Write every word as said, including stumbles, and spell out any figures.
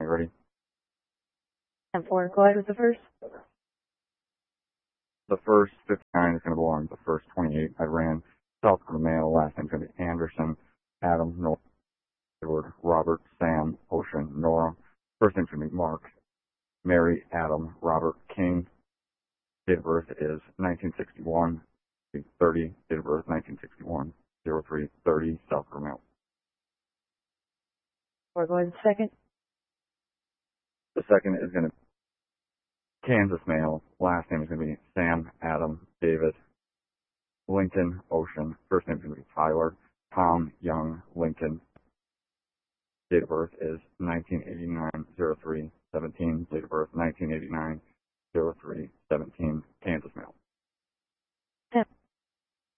You ready? ten four, go ahead with the first. The first fifty-nine is going to belong to the first twenty-eight. I ran South Dakota male. Last name's going to be Anderson, Adam, Noah, Edward, Robert, Sam, Ocean, Nora. First name's going to be Mark, Mary, Adam, Robert, King. Date of birth is nineteen sixty-one. thirty. Date of birth nineteen sixty-one. zero three thirty. South Dakota male. Or go ahead with the second. The second is going to be Kansas male. Last name is going to be Sam, Adam, David, Lincoln, Ocean. First name is going to be